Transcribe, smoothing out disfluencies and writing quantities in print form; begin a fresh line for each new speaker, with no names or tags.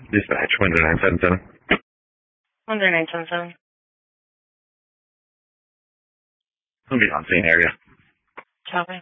Dispatch, 10977.
10977.
Who'll be on scene area?
Copy.